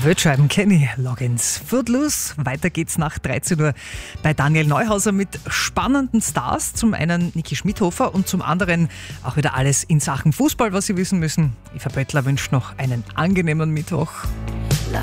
Wildscheiben, Kenny Loggins, Footloose. Weiter geht's nach 13 Uhr bei Daniel Neuhauser mit spannenden Stars. Zum einen Niki Schmidhofer und zum anderen auch wieder alles in Sachen Fußball, was Sie wissen müssen. Eva Böttler wünscht noch einen angenehmen Mittwoch.